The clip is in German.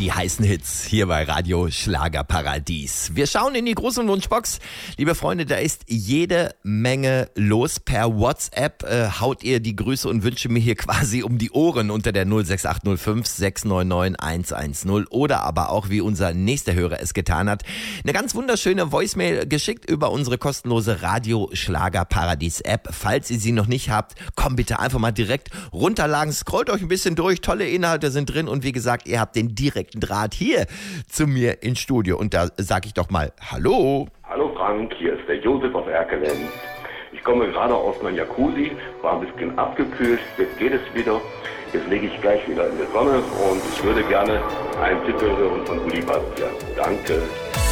die heißen Hits hier bei Radio Schlagerparadies. Wir schauen in die große Wunschbox. Liebe Freunde, da ist jede Menge los. Per WhatsApp haut ihr die Grüße und Wünsche mir hier quasi um die Ohren unter der 06805 699 110 oder aber auch, wie unser nächster Hörer es getan hat, eine ganz wunderschöne Voicemail geschickt über unsere kostenlose Radio Schlagerparadies App. Falls ihr sie noch nicht habt, kommt bitte einfach mal direkt runterladen, scrollt euch ein bisschen durch, tolle Inhalte sind drin und wie gesagt, ihr habt den direkten Draht hier zu mir ins Studio und da sage ich doch mal Hallo. Hallo Frank, hier ist der Josef aus Erkelenz. Ich komme gerade aus meinem Jacuzzi, war ein bisschen abgekühlt, jetzt geht es wieder. Jetzt lege ich gleich wieder in die Sonne und ich würde gerne einen Titel hören von Uli Bastian. Danke.